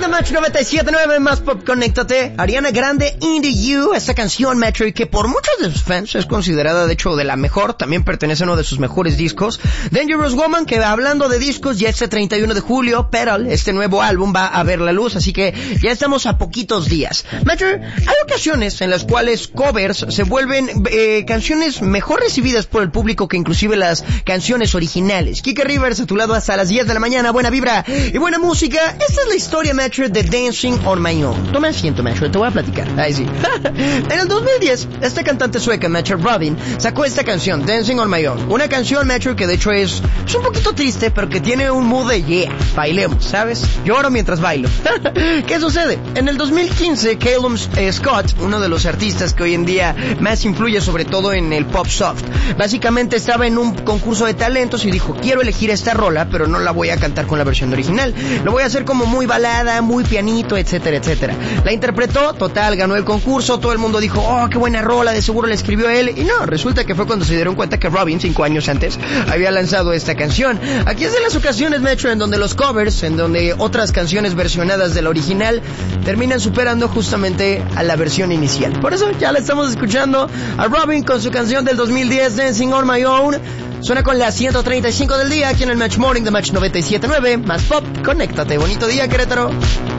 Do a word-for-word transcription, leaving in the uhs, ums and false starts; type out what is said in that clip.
The Match noventa y siete punto nueve, más pop, conéctate. Ariana Grande, Into You, esta canción, Metro, y que por muchos de sus fans es considerada de hecho de la mejor, también pertenece a uno de sus mejores discos. Dangerous Woman, que hablando de discos, ya este treinta y uno de julio, Petal, este nuevo álbum va a ver la luz, así que ya estamos a poquitos días. Metro, hay ocasiones en las cuales covers se vuelven eh, canciones mejor recibidas por el público que inclusive las canciones originales. Kike Rivers a tu lado hasta las diez de la mañana, buena vibra y buena música. Esta es la historia, Metro, de Dancing on My Own. Toma asiento, Metro, te voy a platicar. Ahí sí. En el dos mil diez, esta cantante sueca, Metro Robin, sacó esta canción, Dancing on My Own. Una canción, Metro, que de hecho es, es un poquito triste, pero que tiene un mood de yeah, bailemos, ¿sabes? Lloro mientras bailo. ¿Qué sucede? En el dos mil quince, Callum eh, Scott, uno de los artistas que hoy en día más influye sobre todo en el pop soft, básicamente estaba en un concurso de talentos y dijo, quiero elegir esta rola, pero no la voy a cantar con la versión original. Lo voy a hacer como muy balada, muy pianito, etcétera, etcétera. La interpretó, total, ganó el concurso, todo el mundo dijo, oh, qué buena rola, de seguro la escribió él. Y no, resulta que fue cuando se dieron cuenta que Robin, cinco años antes, había lanzado esta canción. Aquí es de las ocasiones, Metro, en donde los covers, en donde otras canciones versionadas de la original, terminan superando justamente a la versión inicial. Por eso ya la estamos escuchando a Robin con su canción del dos mil diez, Dancing on My Own. Suena con las ciento treinta y cinco del día aquí en el Match Morning de Match noventa y siete punto nueve. Más pop, conéctate. Bonito día, Querétaro.